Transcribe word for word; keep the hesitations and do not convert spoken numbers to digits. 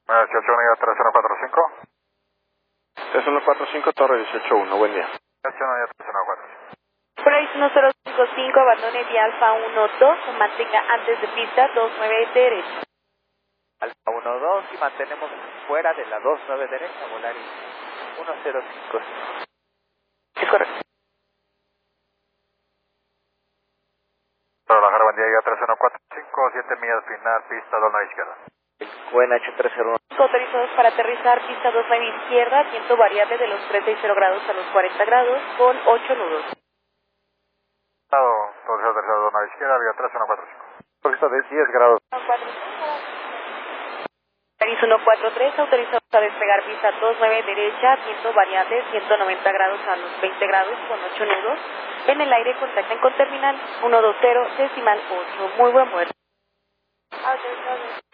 dieciocho uno, tres uno cuatro cinco. tres uno cuatro cinco, Torre dieciocho uno, buen día. dieciocho uno, tres uno cuatro cinco. Flight uno cero cinco cinco, abandone vía Alfa uno dos, mantenga antes de pista dos nueve derecha. Alfa uno dos y mantenemos fuera de la dos nueve derecha, Volaris uno cero cinco cinco. Es correcto. Para bajar buen día, tres uno cuatro cinco, siete millas final, pista dos nueve izquierda. U N H tres cero uno. Autorizados para aterrizar, pista dos nueve izquierda, viento variable de los treinta y cero grados a los cuarenta grados, con ocho nudos. Autorizado tercero dos nueve izquierda, avión tres uno cuatro cinco. Pista de diez grados. Paris uno cuatro tres, autorizados a despegar pista dos nueve derecha, viento variable ciento noventa grados a los veinte grados, con ocho nudos. En el aire contacten con terminal uno dos cero decimal ocho. Muy buen vuelo. Autorizados.